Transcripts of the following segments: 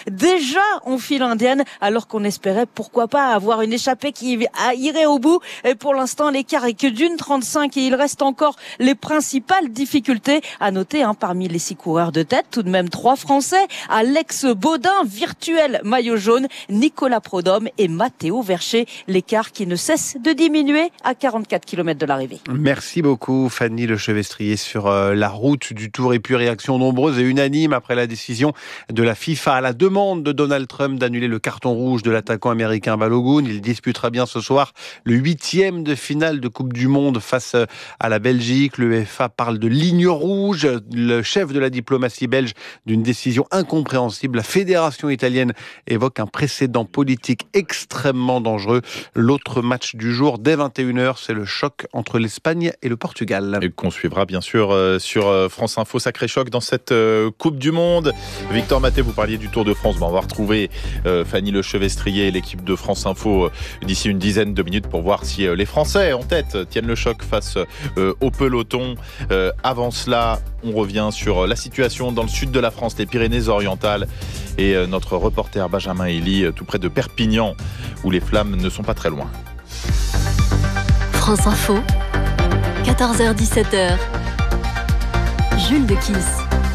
déjà en file indienne, alors qu'on espérait pourquoi pas avoir une échappée qui irait au bout. Et pour l'instant, l'écart est que d'une 35 et il reste encore les principales difficultés à noter parmi les 6 coureurs de tête. Tout de même 3 Français, Alex Baudin, virtuel maillot jaune, Nicolas Prodhomme et Matteo Vercher. L'écart qui ne cesse de diminuer à 44 km de l'arrivée. Merci beaucoup Fanny Lechevestrier sur la route du Tour. Et puis réaction nombreuse et unanime après la décision de la FIFA à la demande de Donald Trump d'annuler le carton rouge de l'attaquant américain Balogun. Il disputera bien ce soir le 8e de finale de Coupe du Monde face à la Belgique. L'UEFA parle de ligne rouge. Le chef de la diplomatie belge d'une décision incompréhensible. La fédération italienne évoque un précédent politique extrêmement dangereux. L'autre match du jour, dès 21h, c'est le choc entre l'Espagne et le Portugal. Et qu'on suivra bien sûr sur France Info. Sacré choc dans cette Coupe du Monde. Victor Maté, vous parliez du Tour de France. On va retrouver Fanny Lechevestrier et l'équipe de France Info d'ici une dizaine de minutes pour voir si les Français en tête tiennent le choc face au peloton. Avant cela, on revient sur la situation dans le sud de la France, les Pyrénées-Orientales, et notre reporter Benjamin Elie, tout près de Perpignan, où les flammes ne sont pas très loin. France Info, 14h-17h, Jules de Kiss.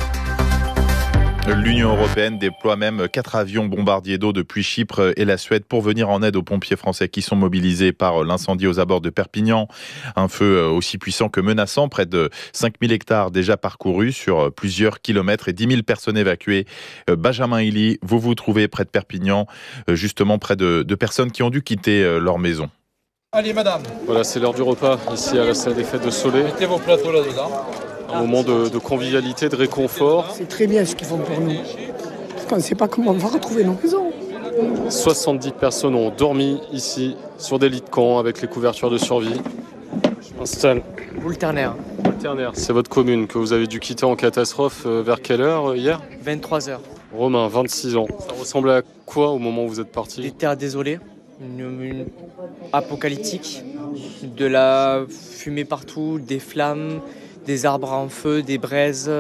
L'Union européenne déploie même 4 avions bombardiers d'eau depuis Chypre et la Suède pour venir en aide aux pompiers français qui sont mobilisés par l'incendie aux abords de Perpignan. Un feu aussi puissant que menaçant, près de 5000 hectares déjà parcourus sur plusieurs kilomètres et 10 000 personnes évacuées. Benjamin Elie, vous vous trouvez près de Perpignan, justement près de personnes qui ont dû quitter leur maison. Allez madame. Voilà, c'est l'heure du repas ici à la salle des fêtes de Soleil. Mettez vos plateaux là-dedans. Un moment de convivialité, de réconfort. C'est très bien ce qu'ils font pour nous. Parce qu'on ne sait pas comment on va retrouver nos maisons. 70 personnes ont dormi ici sur des lits de camp avec les couvertures de survie. Je m'installe. Boulternaire. Boulternaire, c'est votre commune que vous avez dû quitter en catastrophe vers quelle heure hier ? 23h. Romain, 26 ans. Ça ressemblait à quoi au moment où vous êtes parti ? Des terres désolées, une apocalyptique, de la fumée partout, des flammes, des arbres en feu, des braises.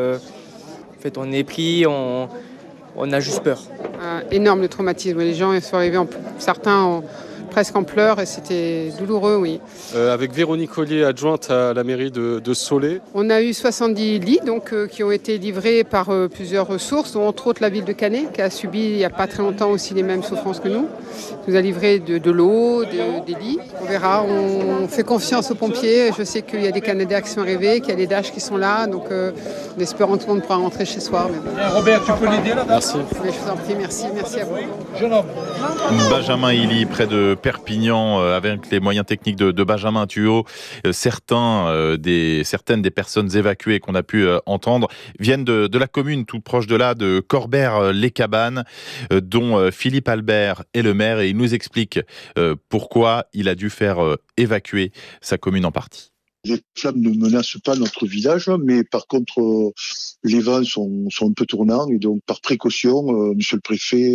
En fait, on est pris, on a juste peur. Énorme le traumatisme. Les gens sont arrivés, certains presque en pleurs et c'était douloureux, oui. Avec Véronique Ollier, adjointe à la mairie de Soleil. On a eu 70 lits qui ont été livrés par plusieurs ressources, dont entre autres la ville de Canet, qui a subi il n'y a pas très longtemps aussi les mêmes souffrances que nous. Nous a livré de l'eau, des lits. On verra, on fait confiance aux pompiers. Je sais qu'il y a des Canadiens qui sont arrivés, qu'il y a des Dash qui sont là, donc en espérant que tout le monde pourra rentrer chez soi. Mais... Robert, tu peux l'aider là? Merci. Mais je vous en prie, merci à vous. Jeune homme. Benjamin Elie, près de Perpignan, avec les moyens techniques de Benjamin Thuot. Certaines des personnes évacuées qu'on a pu entendre viennent de la commune tout proche de là, de Corbère-les-Cabanes, dont Philippe Albert est le maire, et il nous explique pourquoi il a dû faire évacuer sa commune en partie. Les flammes ne menacent pas notre village, mais par contre, les vents sont un peu tournants, et donc par précaution, monsieur le préfet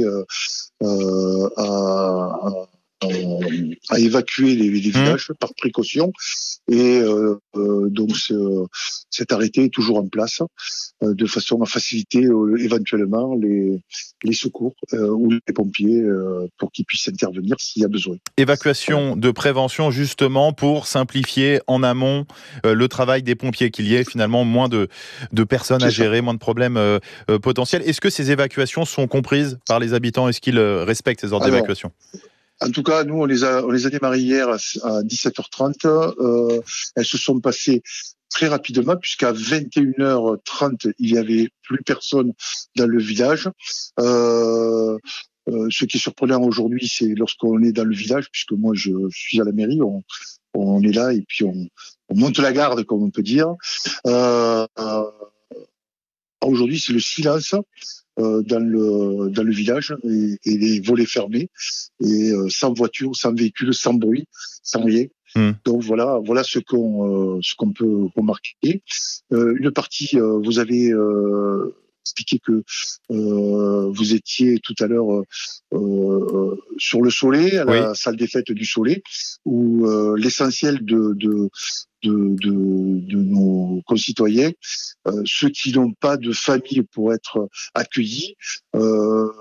a évacué les villages par précaution, et donc cet arrêté est toujours en place de façon à faciliter éventuellement les secours ou les pompiers pour qu'ils puissent intervenir s'il y a besoin. Évacuation de prévention justement pour simplifier en amont le travail des pompiers, qu'il y ait finalement moins de personnes à gérer, moins de problèmes potentiels. Est-ce que ces évacuations sont comprises par les habitants? Est-ce qu'ils respectent ces ordres d'évacuation? En tout cas, nous, on les a démarrés hier à 17h30. Elles se sont passées très rapidement, puisqu'à 21h30, il n'y avait plus personne dans le village. Ce qui est surprenant aujourd'hui, c'est lorsqu'on est dans le village, puisque moi, je suis à la mairie, on est là et puis on monte la garde, comme on peut dire. Aujourd'hui, c'est le silence dans le village, et les volets fermés, et sans voiture, sans véhicule, sans bruit, sans rien. Donc voilà ce qu'on peut remarquer. Une partie, vous avez expliqué que vous étiez tout à l'heure sur le Soleil, à la salle des fêtes du Soleil, où l'essentiel de nos concitoyens, ceux qui n'ont pas de famille pour être accueillis,